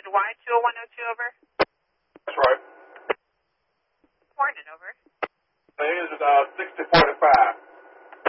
Y20102, over. That's right. Coordinate, over. It is 6045.